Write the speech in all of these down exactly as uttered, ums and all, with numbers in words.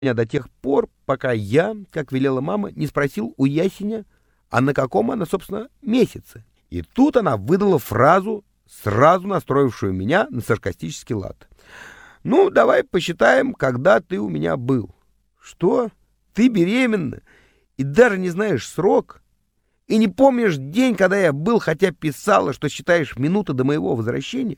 меня до тех пор, пока я, как велела мама, не спросил у Ясеня, а на каком она, собственно, месяце. И тут она выдала фразу, сразу настроившую меня на саркастический лад. «Ну, давай посчитаем, когда ты у меня был». «Что? Ты беременна? И даже не знаешь срок? И не помнишь день, когда я был, хотя писала, что считаешь минуты до моего возвращения?»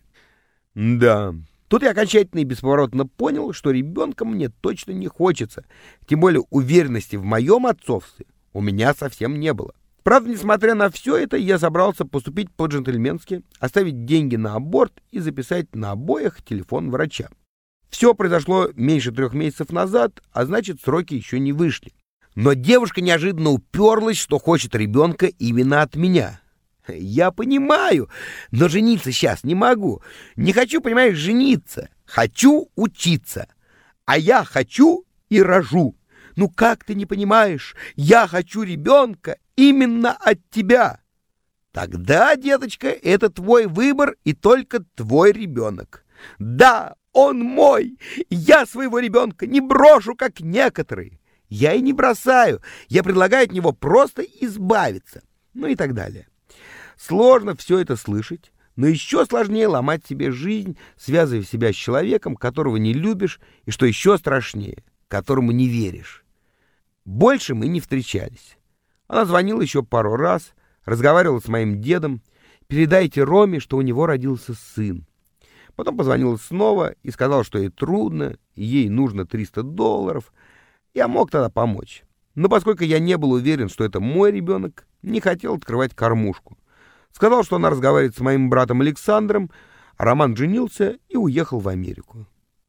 «Да». Тут я окончательно и бесповоротно понял, что ребенка мне точно не хочется. Тем более уверенности в моем отцовстве у меня совсем не было. Правда, несмотря на все это, я собрался поступить по-джентльменски, оставить деньги на аборт и записать на обоих телефон врача. Все произошло меньше трех месяцев назад, а значит, сроки еще не вышли. Но девушка неожиданно уперлась, что хочет ребенка именно от меня. Я понимаю, но жениться сейчас не могу. Не хочу, понимаешь, жениться. Хочу учиться. А я хочу и рожу. Ну как ты не понимаешь? Я хочу ребенка именно от тебя. Тогда, деточка, это твой выбор и только твой ребенок. Да, он мой. Я своего ребенка не брошу, как некоторые. Я и не бросаю. Я предлагаю от него просто избавиться. Ну и так далее. Сложно все это слышать, но еще сложнее ломать себе жизнь, связывая себя с человеком, которого не любишь, и, что еще страшнее, которому не веришь. Больше мы не встречались. Она звонила еще пару раз, разговаривала с моим дедом. «Передайте Роме, что у него родился сын». Потом позвонила снова и сказала, что ей трудно, и ей нужно триста долларов. Я мог тогда помочь. Но поскольку я не был уверен, что это мой ребенок, не хотел открывать кормушку. Сказал, что она разговаривает с моим братом Александром, а Роман женился и уехал в Америку.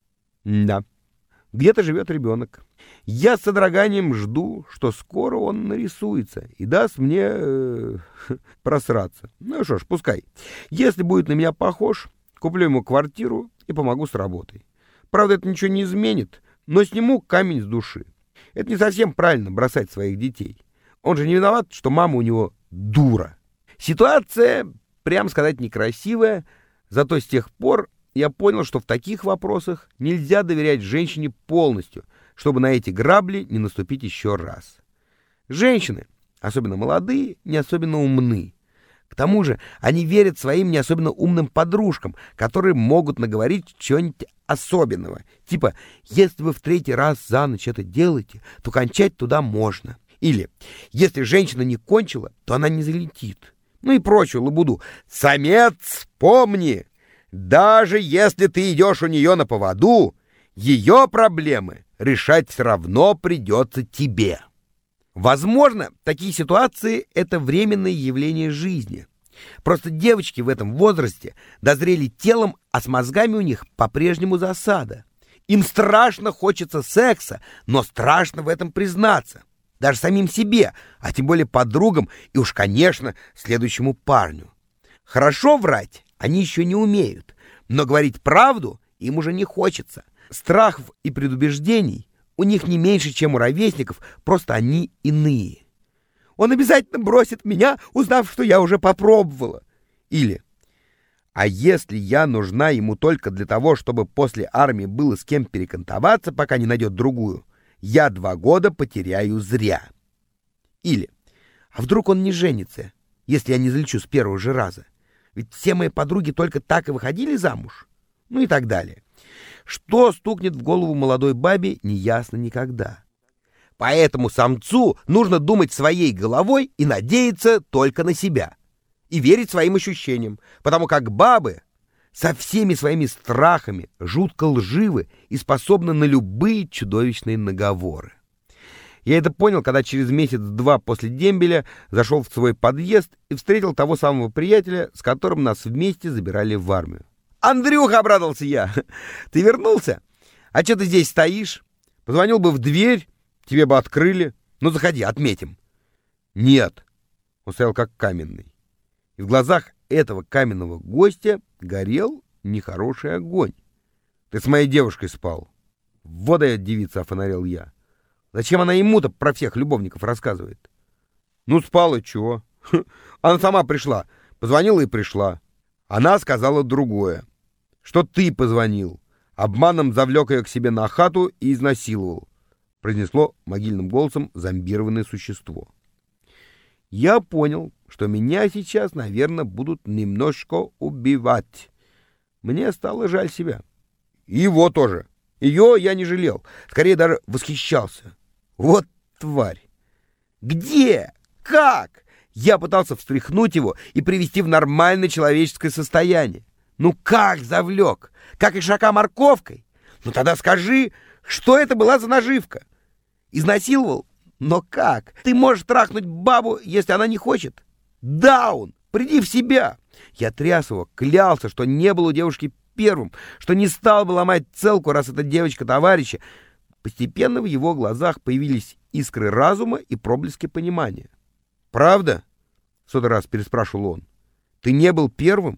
Да, где-то живет ребенок. Я с содроганием жду, что скоро он нарисуется и даст мне э, просраться. Ну что ж, пускай. Если будет на меня похож, куплю ему квартиру и помогу с работой. Правда, это ничего не изменит, но сниму камень с души. Это не совсем правильно бросать своих детей. Он же не виноват, что мама у него дура. Ситуация, прямо сказать, некрасивая, зато с тех пор я понял, что в таких вопросах нельзя доверять женщине полностью, чтобы на эти грабли не наступить еще раз. Женщины, особенно молодые, не особенно умны. К тому же они верят своим не особенно умным подружкам, которые могут наговорить чего-нибудь особенного. Типа, если вы в третий раз за ночь это делаете, то кончать туда можно. Или, если женщина не кончила, то она не залетит. Ну и прочую лабуду. Самец, помни, даже если ты идешь у нее на поводу, ее проблемы решать все равно придется тебе. Возможно, такие ситуации — это временное явление жизни. Просто девочки в этом возрасте дозрели телом, а с мозгами у них по-прежнему засада. Им страшно хочется секса, но страшно в этом признаться. Даже самим себе, а тем более подругам и уж, конечно, следующему парню. Хорошо врать они еще не умеют, но говорить правду им уже не хочется. Страхов и предубеждений у них не меньше, чем у ровесников, просто они иные. Он обязательно бросит меня, узнав, что я уже попробовала. Или, а если я нужна ему только для того, чтобы после армии было с кем перекантоваться, пока не найдет другую, я два года потеряю зря. Или, а вдруг он не женится, если я не залечу с первого же раза? Ведь все мои подруги только так и выходили замуж. Ну и так далее. Что стукнет в голову молодой бабе, неясно никогда. Поэтому самцу нужно думать своей головой и надеяться только на себя. И верить своим ощущениям, потому как бабы со всеми своими страхами жутко лживы и способны на любые чудовищные наговоры. Я это понял, когда через месяц-два после дембеля зашел в свой подъезд и встретил того самого приятеля, с которым нас вместе забирали в армию. «Андрюха!» — обрадовался я. «Ты вернулся? А что ты здесь стоишь? Позвонил бы в дверь, тебе бы открыли. Ну, заходи, отметим». «Нет!» — он стоял как каменный. И в глазах этого каменного гостя горел нехороший огонь. «Ты с моей девушкой спал». «Вот дает девица», — офонарел я. «Зачем она ему-то про всех любовников рассказывает?» «Ну, спал и чего? Она сама пришла. Позвонила и пришла. Она сказала другое. Что ты позвонил. Обманом завлек ее к себе на хату и изнасиловал. произнесло могильным голосом зомбированное существо. Я понял, что меня сейчас, наверное, будут немножко убивать. Мне стало жаль себя. И его тоже. Ее я не жалел, скорее даже восхищался. Вот тварь! Где? Как? Я пытался встряхнуть его и привести в нормальное человеческое состояние. Ну как завлек? Как ишака морковкой? Ну тогда скажи, что это была за наживка? Изнасиловал? Но как? Ты можешь трахнуть бабу, если она не хочет? Даун! Приди в себя! Я тряс его, клялся, что не был у девушки первым, что не стал бы ломать целку, раз эта девочка товарища. Постепенно в его глазах появились искры разума и проблески понимания. «Правда?» — в сотый раз переспрашивал он. «Ты не был первым?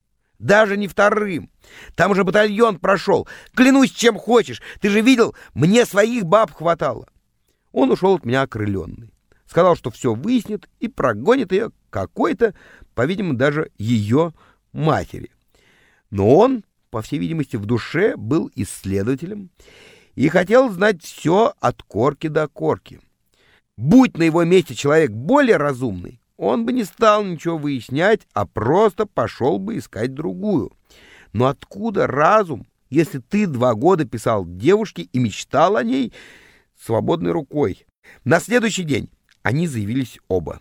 Даже не вторым. Там уже батальон прошел. Клянусь, чем хочешь. Ты же видел, мне своих баб хватало». Он ушел от меня окрыленный. Сказал, что все выяснит и прогонит ее какой-то, по-видимому, даже ее матери. Но он, по всей видимости, в душе был исследователем и хотел знать все от корки до корки. Будь на его месте человек более разумный, он бы не стал ничего выяснять, а просто пошел бы искать другую. Но откуда разум, если ты два года писал девушке и мечтал о ней свободной рукой? На следующий день они заявились оба.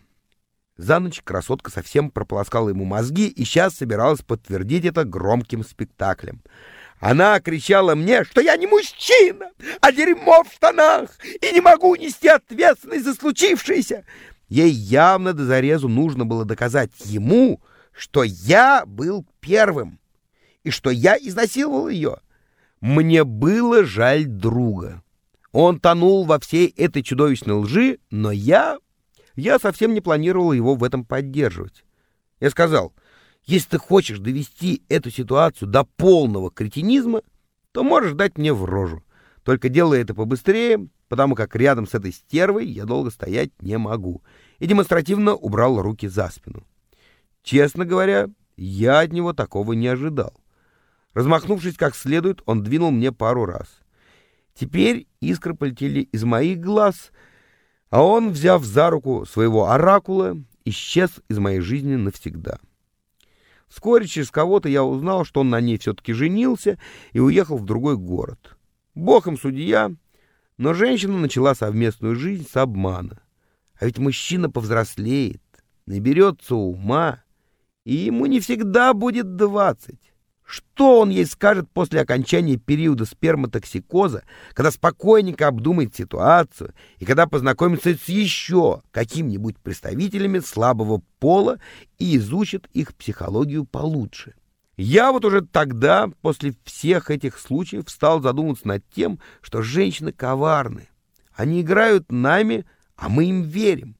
За ночь красотка совсем прополоскала ему мозги и сейчас собиралась подтвердить это громким спектаклем. Она кричала мне, что я не мужчина, а дерьмо в штанах, и не могу нести ответственность за случившееся. Ей явно до зарезу нужно было доказать ему, что я был первым, и что я изнасиловал ее. Мне было жаль друга. Он тонул во всей этой чудовищной лжи, но я... Я совсем не планировал его в этом поддерживать. Я сказал: если ты хочешь довести эту ситуацию до полного кретинизма, то можешь дать мне в рожу. Только делай это побыстрее, потому как рядом с этой стервой я долго стоять не могу. И демонстративно убрал руки за спину. Честно говоря, я от него такого не ожидал. Размахнувшись как следует, он двинул мне пару раз. Теперь искры полетели из моих глаз, а он, взяв за руку своего оракула, исчез из моей жизни навсегда. Вскоре через кого-то я узнал, что он на ней все-таки женился и уехал в другой город. Бог им судья, но женщина начала совместную жизнь с обмана. А ведь мужчина повзрослеет, наберется ума, и ему не всегда будет двадцать. Что он ей скажет после окончания периода сперматоксикоза, когда спокойненько обдумает ситуацию и когда познакомится с еще какими-нибудь представителями слабого пола и изучит их психологию получше? Я вот уже тогда, после всех этих случаев, стал задумываться над тем, что женщины коварны. Они играют нами, а мы им верим.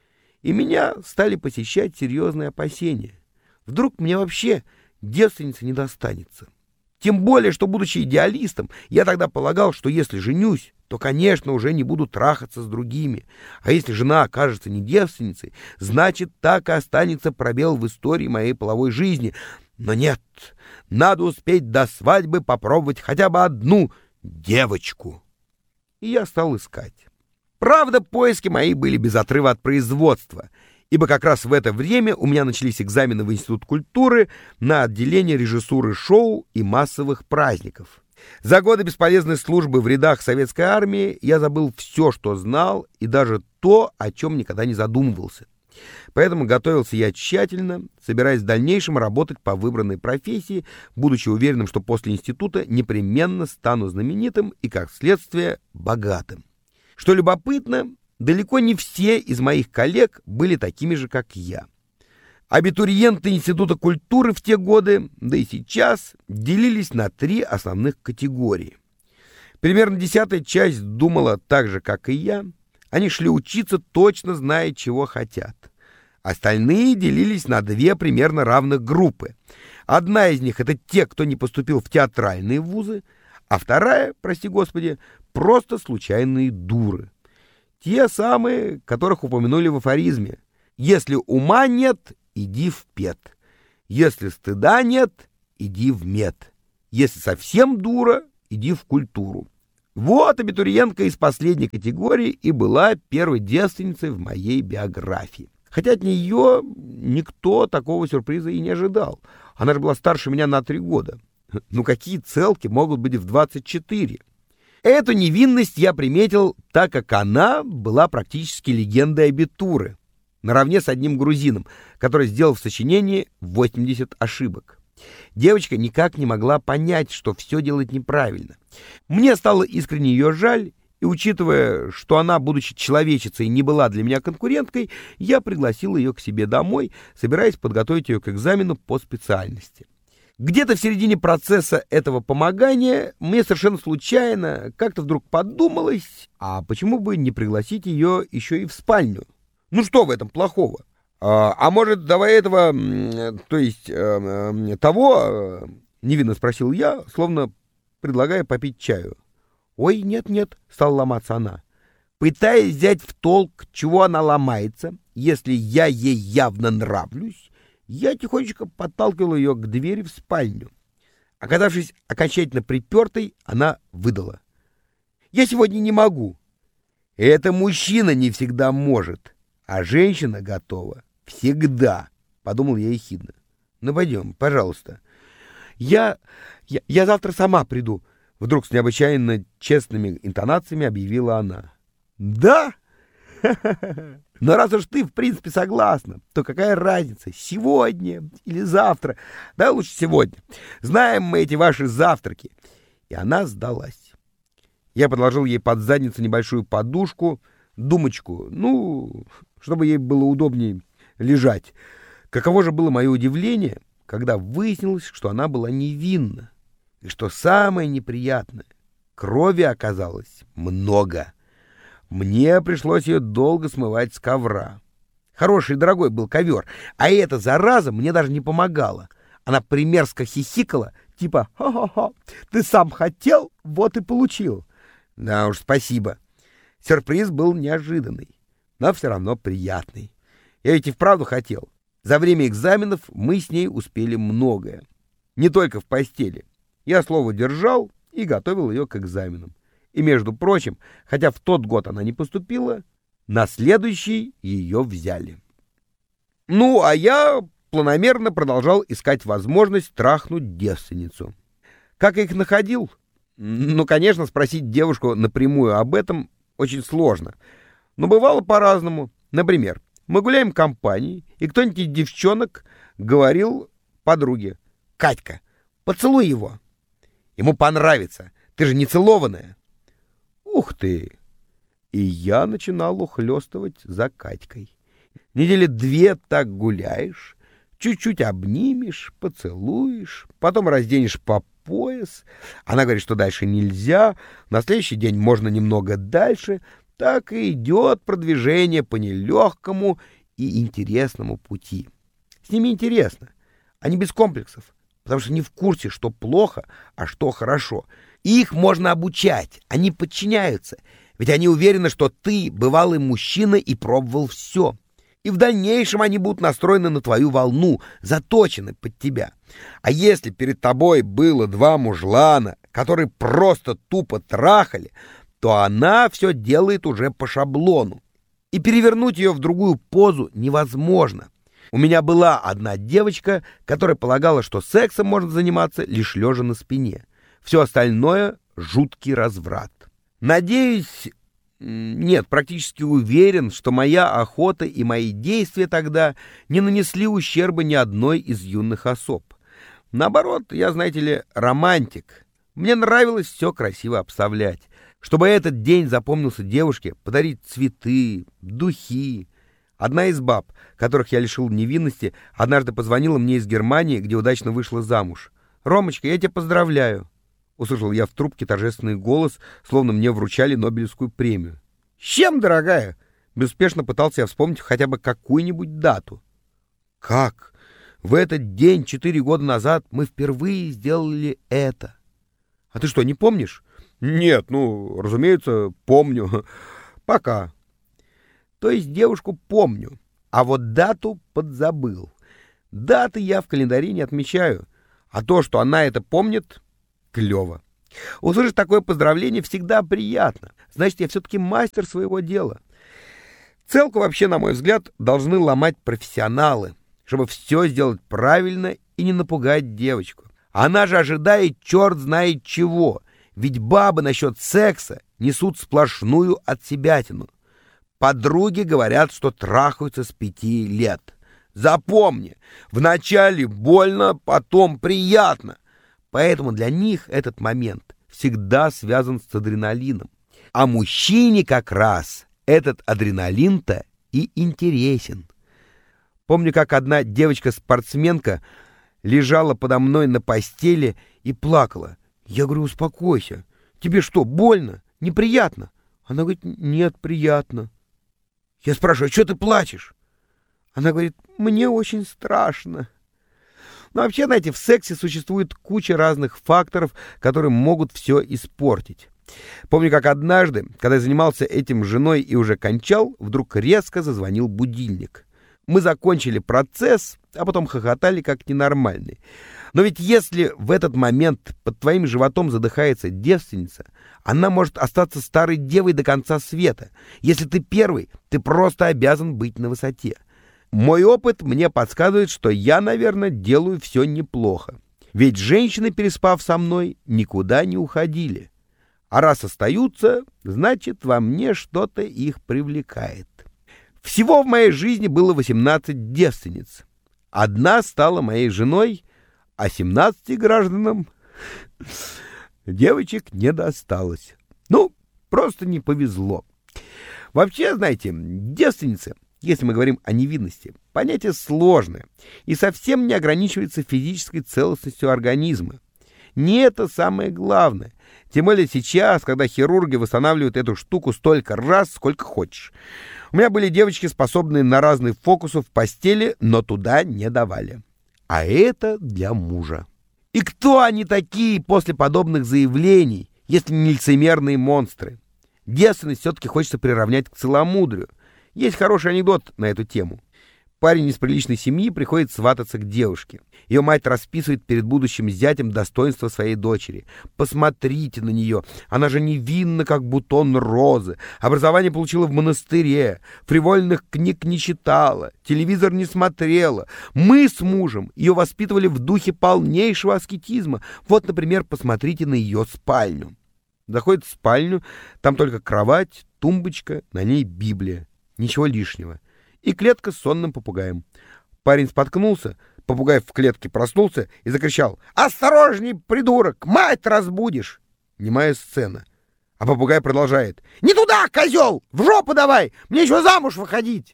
И меня стали посещать серьезные опасения. Вдруг мне вообще девственница не достанется. Тем более, что, будучи идеалистом, я тогда полагал, что если женюсь, то, конечно, уже не буду трахаться с другими. А если жена окажется не девственницей, значит, так и останется пробел в истории моей половой жизни. Но нет, надо успеть до свадьбы попробовать хотя бы одну девочку. И я стал искать. Правда, поиски мои были без отрыва от производства, ибо как раз в это время у меня начались экзамены в Институт культуры на отделение режиссуры шоу и массовых праздников. За годы бесполезной службы в рядах советской армии я забыл все, что знал, и даже то, о чем никогда не задумывался. Поэтому готовился я тщательно, собираясь в дальнейшем работать по выбранной профессии, будучи уверенным, что после института непременно стану знаменитым и, как следствие, богатым. Что любопытно, далеко не все из моих коллег были такими же, как я. Абитуриенты Института культуры в те годы, да и сейчас, делились на три основных категории. Примерно десятая часть думала так же, как и я. Они шли учиться, точно зная, чего хотят. Остальные делились на две примерно равных группы. Одна из них — это те, кто не поступил в театральные вузы, а вторая, прости господи, просто случайные дуры. Те самые, которых упомянули в афоризме. Если ума нет, иди в пет. Если стыда нет, иди в мед. Если совсем дура, иди в культуру. Вот абитуриентка из последней категории и была первой девственницей в моей биографии. Хотя от нее никто такого сюрприза и не ожидал. Она же была старше меня на три года. Ну какие целки могут быть в двадцать четыре? Эту невинность я приметил, так как она была практически легендой абитуры, наравне с одним грузином, который сделал в сочинении восемьдесят ошибок. Девочка никак не могла понять, что все делает неправильно. Мне стало искренне ее жаль, и, учитывая, что она, будучи человечицей, не была для меня конкуренткой, я пригласил ее к себе домой, собираясь подготовить ее к экзамену по специальности. Где-то в середине процесса этого помогания мне совершенно случайно как-то вдруг подумалось, а почему бы не пригласить ее еще и в спальню? Ну что в этом плохого? А, а может, давай этого, то есть э, того, невинно спросил я, словно предлагая попить чаю. Ой, нет-нет, стала ломаться она. Пытаясь взять в толк, чего она ломается, если я ей явно нравлюсь, я тихонечко подталкивал ее к двери в спальню. Оказавшись окончательно припертой, она выдала. «Я сегодня не могу». «Это мужчина не всегда может, а женщина готова всегда», — подумал я ехидно. «Ну, пойдем, пожалуйста». Я, я, я завтра сама приду», — вдруг с необычайно честными интонациями объявила она. «Да? Но раз уж ты, в принципе, согласна, то какая разница, сегодня или завтра? Да, лучше сегодня. Знаем мы эти ваши завтраки». И она сдалась. Я подложил ей под задницу небольшую подушку, думочку, ну, чтобы ей было удобнее лежать. Каково же было мое удивление, когда выяснилось, что она была невинна. И что самое неприятное, крови оказалось много. Мне пришлось ее долго смывать с ковра. Хороший и дорогой был ковер, а эта зараза мне даже не помогала. Она примерзко хихикала, типа «Ха-ха-ха, ты сам хотел, вот и получил». Да уж, спасибо. Сюрприз был неожиданный, но все равно приятный. Я ведь и вправду хотел. За время экзаменов мы с ней успели многое. Не только в постели. Я слово держал и готовил ее к экзаменам. И, между прочим, хотя в тот год она не поступила, на следующий ее взяли. Ну, а я планомерно продолжал искать возможность трахнуть девственницу. Как я их находил? Ну, конечно, спросить девушку напрямую об этом очень сложно. Но бывало по-разному. Например, мы гуляем компанией, и кто-нибудь из девчонок говорил подруге: «Катька, поцелуй его. Ему понравится. Ты же не целованная». Ух ты! И я начинал ухлёстывать за Катькой. Недели две так гуляешь, чуть-чуть обнимешь, поцелуешь, потом разденешь по пояс. Она говорит, что дальше нельзя, на следующий день можно немного дальше. Так и идет продвижение по нелегкому и интересному пути. С ними интересно. Они без комплексов, потому что не в курсе, что плохо, а что хорошо. Их можно обучать, они подчиняются, ведь они уверены, что ты бывалый мужчина и пробовал все. И в дальнейшем они будут настроены на твою волну, заточены под тебя. А если перед тобой было два мужлана, которые просто тупо трахали, то она все делает уже по шаблону. И перевернуть ее в другую позу невозможно. У меня была одна девочка, которая полагала, что сексом можно заниматься лишь лежа на спине. Все остальное — жуткий разврат. Надеюсь, нет, практически уверен, что моя охота и мои действия тогда не нанесли ущерба ни одной из юных особ. Наоборот, я, знаете ли, романтик. Мне нравилось все красиво обставлять. Чтобы этот день запомнился девушке, подарить цветы, духи. Одна из баб, которых я лишил невинности, однажды позвонила мне из Германии, где удачно вышла замуж. «Ромочка, я тебя поздравляю!» Услышал я в трубке торжественный голос, словно мне вручали Нобелевскую премию. «С чем, дорогая?» Безуспешно пытался я вспомнить хотя бы какую-нибудь дату. «Как? В этот день, четыре года назад, мы впервые сделали это. А ты что, не помнишь?» «Нет, ну, разумеется, помню. Пока». То есть девушку помню, а вот дату подзабыл. Даты я в календаре не отмечаю, а то, что она это помнит, клево. Услышать такое поздравление всегда приятно. Значит, я все-таки мастер своего дела. Целку вообще, на мой взгляд, должны ломать профессионалы, чтобы все сделать правильно и не напугать девочку. Она же ожидает черт знает чего, ведь бабы насчет секса несут сплошную отсебятину. Подруги говорят, что трахаются с пяти лет. Запомни, вначале больно, потом приятно. Поэтому для них этот момент всегда связан с адреналином. А мужчине как раз этот адреналин-то и интересен. Помню, как одна девочка-спортсменка лежала подо мной на постели и плакала. Я говорю: успокойся. Тебе что, больно? Неприятно? Она говорит: нет, приятно. Я спрашиваю: а что ты плачешь? Она говорит: мне очень страшно. Но вообще, знаете, в сексе существует куча разных факторов, которые могут все испортить. Помню, как однажды, когда я занимался этим с женой и уже кончал, вдруг резко зазвонил будильник. Мы закончили процесс, а потом хохотали как ненормальные. Но ведь если в этот момент под твоим животом задыхается девственница, она может остаться старой девой до конца света. Если ты первый, ты просто обязан быть на высоте. Мой опыт мне подсказывает, что я, наверное, делаю все неплохо. Ведь женщины, переспав со мной, никуда не уходили. А раз остаются, значит, во мне что-то их привлекает. Всего в моей жизни было восемнадцать девственниц. Одна стала моей женой, а семнадцати гражданам девочек не досталось. Ну, просто не повезло. Вообще, знаете, девственница, если мы говорим о невинности, понятие сложное и совсем не ограничивается физической целостностью организма. Не это самое главное. Тем более сейчас, когда хирурги восстанавливают эту штуку столько раз, сколько хочешь. У меня были девочки, способные на разные фокусы в постели, но туда не давали. А это для мужа. И кто они такие после подобных заявлений, если не лицемерные монстры? Девственность все-таки хочется приравнять к целомудрию. Есть хороший анекдот на эту тему. Парень из приличной семьи приходит свататься к девушке. Ее мать расписывает перед будущим зятем достоинства своей дочери. Посмотрите на нее. Она же невинна, как бутон розы. Образование получила в монастыре. Фривольных книг не читала. Телевизор не смотрела. Мы с мужем ее воспитывали в духе полнейшего аскетизма. Вот, например, посмотрите на ее спальню. Заходит в спальню. Там только кровать, тумбочка, на ней Библия. Ничего лишнего. И клетка с сонным попугаем. Парень споткнулся, попугай в клетке проснулся и закричал: «Осторожней, придурок, мать разбудишь!» Немая сцена. А попугай продолжает: «Не туда, козел! В жопу давай! Мне еще замуж выходить!»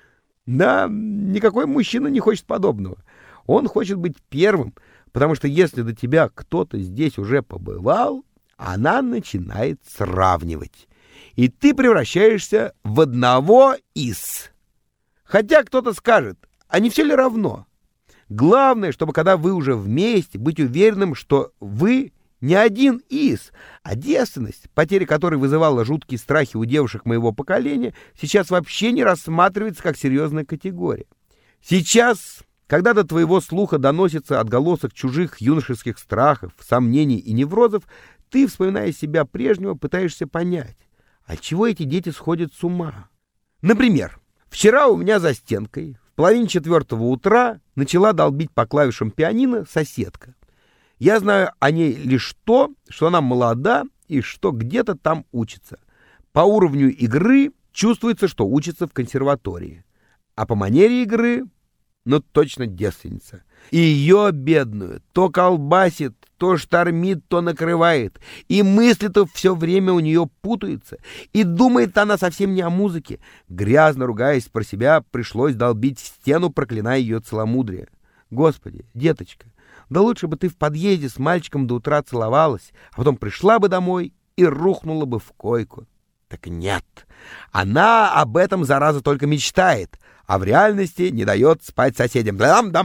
Да, никакой мужчина не хочет подобного. Он хочет быть первым, потому что если до тебя кто-то здесь уже побывал, она начинает сравнивать. И ты превращаешься в одного из... Хотя кто-то скажет, а не все ли равно? Главное, чтобы когда вы уже вместе, быть уверенным, что вы не один из, а девственность, потеря которой вызывала жуткие страхи у девушек моего поколения, сейчас вообще не рассматривается как серьезная категория. Сейчас, когда до твоего слуха доносится отголосок чужих юношеских страхов, сомнений и неврозов, ты, вспоминая себя прежнего, пытаешься понять, отчего эти дети сходят с ума. Например, вчера у меня за стенкой в половине четвертого утра начала долбить по клавишам пианино соседка. Я знаю о ней лишь то, что она молода и что где-то там учится. По уровню игры чувствуется, что учится в консерватории. А по манере игры, ну точно девственница. И ее, бедную, то колбасит, то штормит, то накрывает. И мысли-то все время у нее путаются. И думает она совсем не о музыке. Грязно ругаясь про себя, пришлось долбить в стену, проклиная ее целомудрие. Господи, деточка, да лучше бы ты в подъезде с мальчиком до утра целовалась, а потом пришла бы домой и рухнула бы в койку. Так нет, она об этом, зараза, только мечтает, а в реальности не дает спать соседям.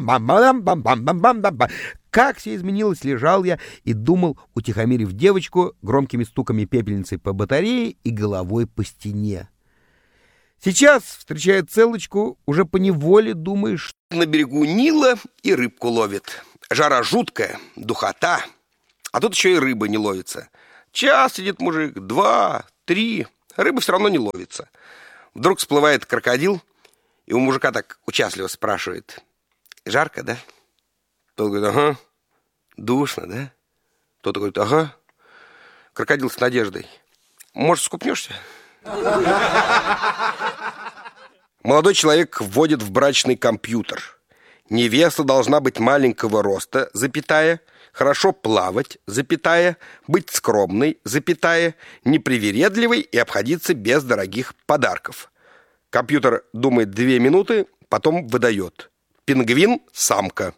Как все изменилось, лежал я и думал, утихомирив девочку громкими стуками пепельницей по батарее и головой по стене. Сейчас, встречая целочку, уже поневоле думаешь, что на берегу Нила и рыбку ловит. Жара жуткая, духота. А тут еще и рыба не ловится. Час сидит мужик, два, три, рыба все равно не ловится. Вдруг всплывает крокодил, и у мужика так участливо спрашивает: жарко, да? Тот говорит: ага. Душно, да? Тот говорит: ага. Крокодил с надеждой: может, скупнешься? Молодой человек вводит в брачный компьютер: невеста должна быть маленького роста, запятая, хорошо плавать, запятая, быть скромной, запятая, непривередливой и обходиться без дорогих подарков. Компьютер думает две минуты, потом выдает: пингвин – самка.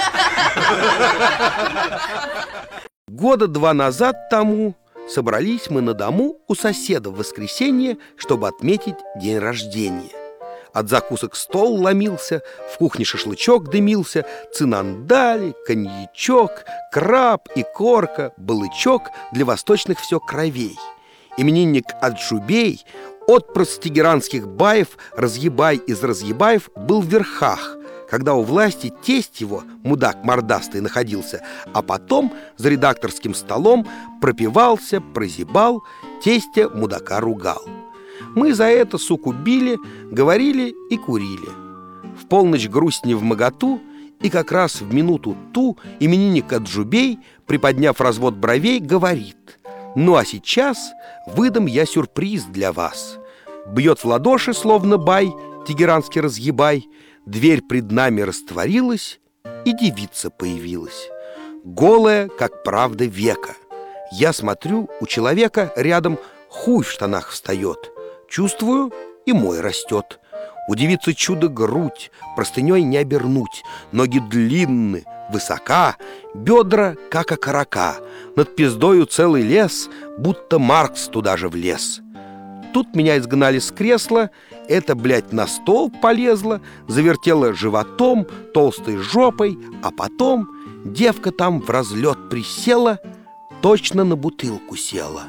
Года два назад тому собрались мы на дому у соседа в воскресенье, чтобы отметить день рождения. От закусок стол ломился, в кухне шашлычок дымился, цинандали, коньячок, краб и корка, балычок, для восточных все кровей. Именинник Аджубей, отпрыск тегеранских баев, разъебай из разъебаев, был в верхах, когда у власти тесть его, мудак мордастый, находился, а потом за редакторским столом пропивался, прозябал, тестя мудака ругал. Мы за это, суку, били, говорили и курили. В полночь грусть невмоготу, и как раз в минуту ту именинник Аджубей, приподняв развод бровей, говорит: ну а сейчас выдам я сюрприз для вас. Бьет в ладоши, словно бай, тегеранский разъебай, дверь пред нами растворилась, и девица появилась, голая, как правда века. Я смотрю, у человека рядом хуй в штанах встает. Чувствую, и мой растет. У девицы чудо грудь, простыней не обернуть, ноги длинны, высока, бедра, как окорока, над пиздою целый лес, будто Маркс туда же влез. Тут меня изгнали с кресла, эта, блядь, на стол полезла, завертела животом, толстой жопой, а потом девка там в разлет присела, точно на бутылку села.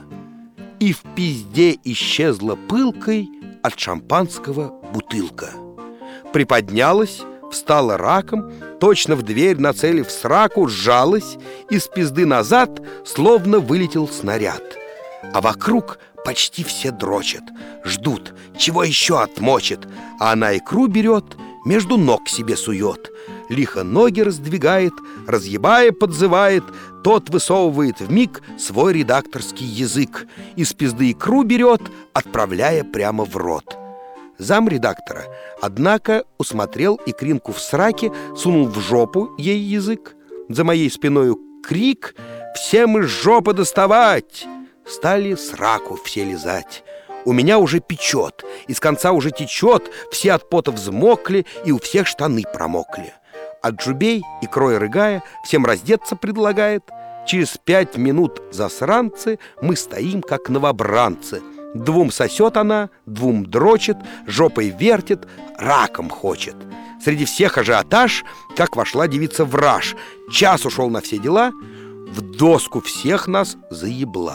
И в пизде исчезла пылкой от шампанского бутылка. Приподнялась, встала раком, точно в дверь, нацелив сраку, сжалась, из пизды назад словно вылетел снаряд. А вокруг почти все дрочат, ждут, чего еще отмочит, а она икру берет, между ног себе сует, лихо ноги раздвигает, разъебая подзывает, тот высовывает вмиг свой редакторский язык, из пизды икру берет, отправляя прямо в рот. Зам редактора, однако, усмотрел икринку в сраке, сунул в жопу ей язык. За моей спиною крик: «Всем из жопы доставать!» Стали сраку все лизать. У меня уже печет, из конца уже течет, все от пота взмокли, и у всех штаны промокли. Аджубей, икрой рыгая, всем раздеться предлагает. Через пять минут, засранцы, мы стоим, как новобранцы. Двум сосет она, двум дрочит, жопой вертит, раком хочет. Среди всех ажиотаж, как вошла девица в раж. Час ушел на все дела, в доску всех нас заебла.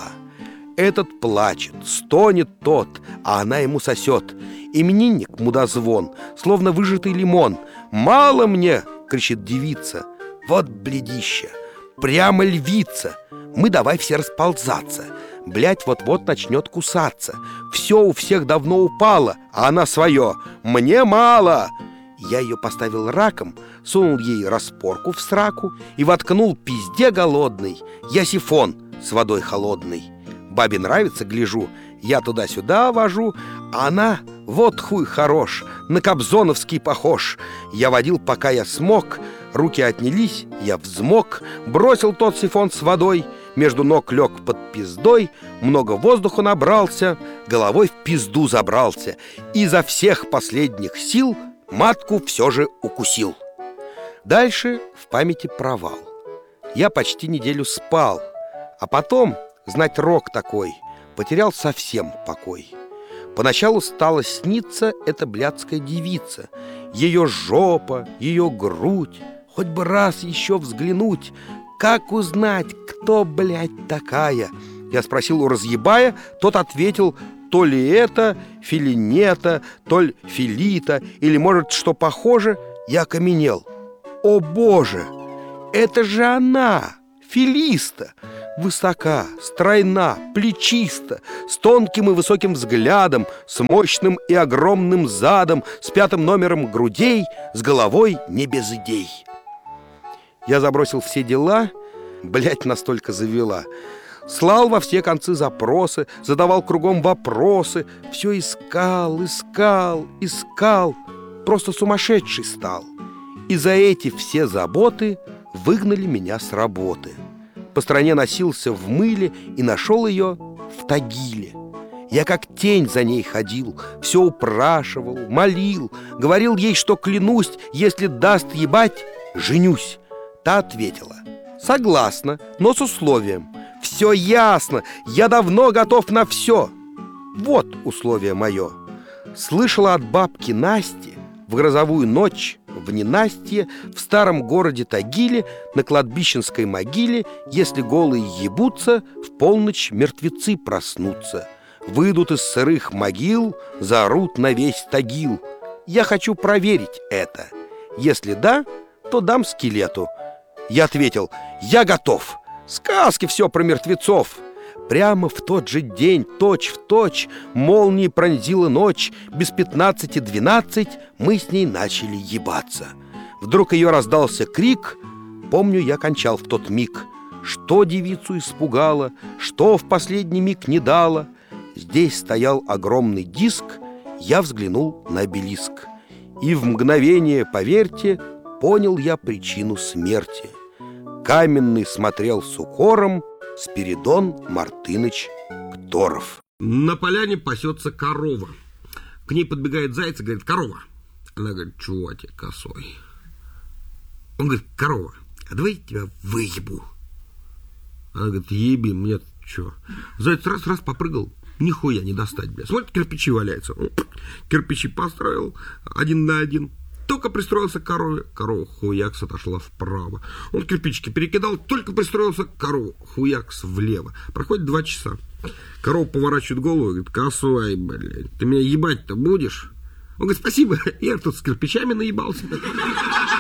Этот плачет, стонет тот, а она ему сосет. Именинник мудозвон, словно выжатый лимон. «Мало мне!» — кричит девица. «Вот бледища! Прямо львица! Мы давай все расползаться! Блядь, вот-вот начнет кусаться! Все у всех давно упало, а она свое! Мне мало!» Я ее поставил раком, сунул ей распорку в сраку и воткнул пизде голодный я сифон с водой холодной. Бабе нравится, гляжу, я туда-сюда вожу, а она, вот хуй хорош, на Кобзоновский похож. Я водил, пока я смог, руки отнялись, я взмок, бросил тот сифон с водой, между ног лег под пиздой, много воздуха набрался, головой в пизду забрался, и изо всех последних сил матку все же укусил. Дальше в памяти провал. Я почти неделю спал, а потом... Знать рок такой, потерял совсем покой. Поначалу стала сниться эта блядская девица. Ее жопа, ее грудь, хоть бы раз еще взглянуть. Как узнать, кто, блядь, такая? Я спросил у разъебая, тот ответил: то ли это филинета, то ли филита, или, может, что похоже. Я окаменел. О, Боже! Это же она, Филиста! Высока, стройна, плечиста, с тонким и высоким взглядом, с мощным и огромным задом, с пятым номером грудей, с головой не без идей. Я забросил все дела, блядь, настолько завела. Слал во все концы запросы, задавал кругом вопросы, все искал, искал, искал, просто сумасшедший стал. И за эти все заботы выгнали меня с работы. По стране носился в мыле и нашел ее в Тагиле. Я как тень за ней ходил, все упрашивал, молил, говорил ей, что клянусь, если даст ебать, женюсь. Та ответила: согласна, но с условием. Все ясно, я давно готов на все. Вот условие мое. Слышала от бабки Насти в грозовую ночь, в ненастье, в старом городе Тагиле, на кладбищенской могиле, если голые ебутся, в полночь мертвецы проснутся. Выйдут из сырых могил, заорут на весь Тагил. Я хочу проверить это. Если да, то дам скелету. Я ответил: я готов. Сказки все про мертвецов. Прямо в тот же день, точь в точь, молнией пронзила ночь. Без пятнадцати двенадцать мы с ней начали ебаться. Вдруг ее раздался крик. Помню, я кончал в тот миг. Что девицу испугало, что в последний миг не дало. Здесь стоял огромный диск. Я взглянул на обелиск. И в мгновение, поверьте, понял я причину смерти. Каменный смотрел с укором Спиридон Мартыныч Кторов. На поляне пасется корова. К ней подбегает заяц и говорит: корова. Она говорит: чего тебе косой? Он говорит: корова, а давай я тебя выебу. Она говорит: еби, мне что? Заяц раз-раз попрыгал, нихуя не достать, бля. Смотрит, кирпичи валяются. Кирпичи построил один на один. Только пристроился к корове, корова хуякс отошла вправо. Он кирпичики перекидал, только пристроился к корове, хуякс влево. Проходит два часа. Корова поворачивает голову и говорит: косой, блядь, ты меня ебать-то будешь? Он говорит: спасибо, я тут с кирпичами наебался.